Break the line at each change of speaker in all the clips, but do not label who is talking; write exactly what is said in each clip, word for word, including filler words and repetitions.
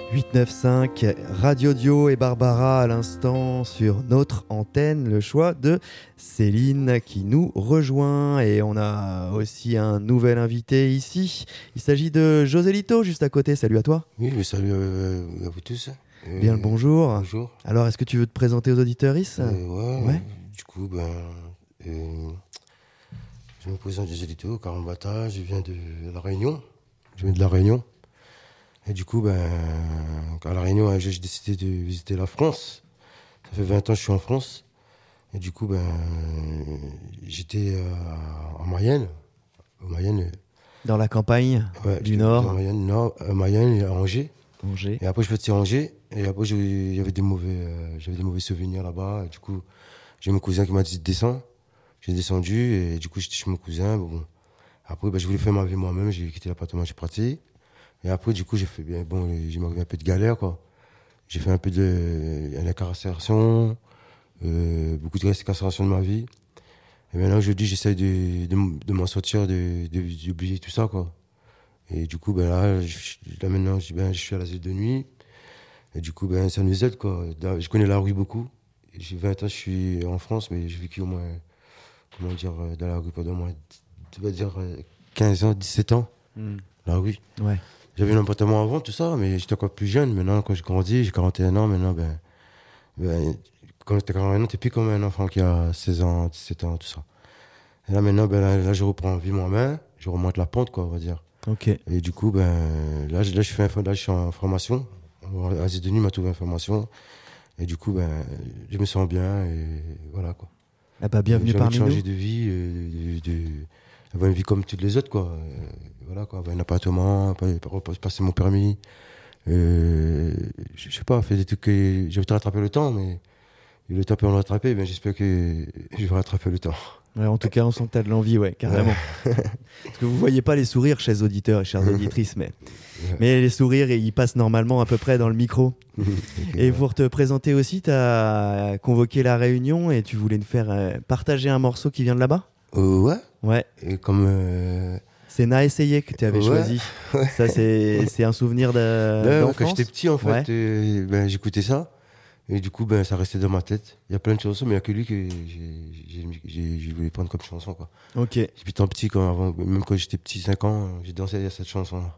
huit neuf cinq, Radio Dio et Barbara à l'instant sur notre antenne, le choix de Céline qui nous rejoint et on a aussi un nouvel invité ici. Il s'agit de Joselito juste à côté, salut à toi.
Oui, mais salut euh, à vous tous. Euh,
Bien le bonjour.
Bonjour.
Alors est-ce que tu veux te présenter aux auditeurs ici?
euh, ouais,
ouais.
Du coup, ben, euh, je me présente Joselito, Caron Bata, je viens de La Réunion. Je viens de La Réunion. Et du coup, ben, à La Réunion, j'ai décidé de visiter la France. Ça fait vingt ans que je suis en France. Et du coup, ben, j'étais euh, en Mayenne. En Mayenne.
Dans la campagne
ouais,
du Nord.
En Mayenne, Nord, à Mayenne et à Angers.
Angers.
Et après, je suis parti à Angers. Et après, il y avait des mauvais, euh, j'avais des mauvais souvenirs là-bas. Et du coup, j'ai mon cousin qui m'a dit de descendre. J'ai descendu et du coup, j'étais chez mon cousin. Bon. Après, ben, je voulais faire ma vie moi-même. J'ai quitté l'appartement, j'ai parti. Et après, du coup, j'ai fait bien, bon, j'ai m'arrivé un peu de galère, quoi. J'ai fait un peu de, l'incarcération, euh, beaucoup de incarcération de ma vie. Et maintenant, je dis, j'essaye de, de, de m'en sortir, de, de, d'oublier tout ça, quoi. Et du coup, ben là, je, là maintenant, je, ben, je suis à l'asile de nuit. Et du coup, ben, ça nous aide, quoi. Je connais la rue beaucoup. J'ai vingt ans, je suis en France, mais j'ai vécu au moins, comment dire, dans la rue pendant au moins, tu vas dire, quinze ans, dix-sept ans. Mm. La rue.
Ouais.
J'avais un appartement avant, tout ça, mais j'étais encore plus jeune. Maintenant, quand j'ai grandi, j'ai quarante et un ans. Maintenant, ben, ben quand t'as quarante et un ans, t'es plus comme un enfant qui a seize ans, dix-sept ans, tout ça. Et là, maintenant, ben, là, là je reprends vie moi-même. Je remonte la pente, quoi, on va dire.
Ok.
Et du coup, ben, là, je, là, je, fais un, là je suis en formation. Asie de nuit m'a trouvé une formation. Et du coup, ben, je me sens bien. Et voilà, quoi.
Ah bah, bienvenue parmi nous.
J'ai envie de changer de vie, euh, de, de, de, avoir une vie comme toutes les autres, quoi. Euh, voilà, quoi. Avoir un appartement, passer mon permis. Euh, je sais pas, faire des trucs que j'ai envie de rattraper le temps, mais le temps peut en rattraper, mais j'espère que je vais rattraper le temps.
Ouais, en tout cas, on sent que t'as de l'envie, ouais, carrément. Parce que vous voyez pas les sourires, chers auditeurs et chères auditrices, mais, mais les sourires, ils passent normalement à peu près dans le micro. Et pour te présenter aussi, t'as convoqué la réunion et tu voulais nous faire euh, partager un morceau qui vient de là-bas.
Euh, ouais.
Ouais.
Et comme. Euh...
C'est Na Essayé que tu avais ouais. choisi. Ouais. Ça, c'est, c'est un souvenir de,
ouais,
d'enfance.
Quand j'étais petit, en fait, ouais. euh, ben, j'écoutais ça. Et du coup, ben, ça restait dans ma tête. Il y a plein de chansons, mais il n'y a que lui que j'ai, j'ai, j'ai, j'ai voulu prendre comme chanson, quoi.
Ok.
Depuis tant petit, quand, avant, même quand j'étais petit, cinq ans, j'ai dansé à cette chanson-là.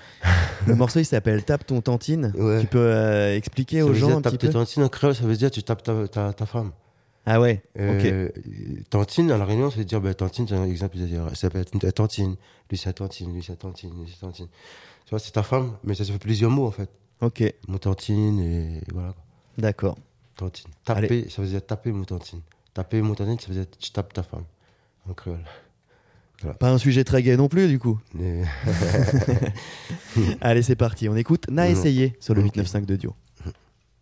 Le morceau, il s'appelle Tape ton tantine. Ouais. Tu peux euh, expliquer
ça
aux gens
dire,
un
tape
petit peu.
Tape ton tantine en créole, ça veut dire tu tapes ta, ta, ta femme.
Ah ouais,
euh,
ok.
Tantine, à La Réunion, ça veut dire, ben, tantine, c'est un exemple, ça s'appelle tantine, lui c'est tantine, lui c'est tantine, lui c'est tantine. Tu vois, c'est ta femme, mais ça se fait plusieurs mots, en fait.
Ok.
Mon tantine, et voilà.
D'accord.
Tantine. Taper, Allez. Ça veut dire taper mon tantine. Taper mon tantine, ça veut dire tu tapes ta femme, en créole. Voilà.
Pas un sujet très gai non plus, du coup.
Mais...
Allez, c'est parti. On écoute Na Essayé sur le okay. huit neuf cinq de Dio.